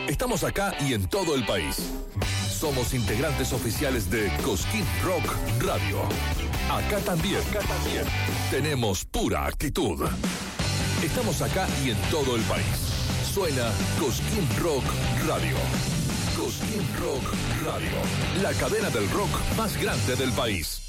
Estamos acá y en todo el país. Somos integrantes oficiales de Cosquín Rock Radio. Acá también. Tenemos pura actitud. Estamos acá y en todo el país. Suena Cosquín Rock Radio. Cosquín Rock Radio. La cadena del rock más grande del país.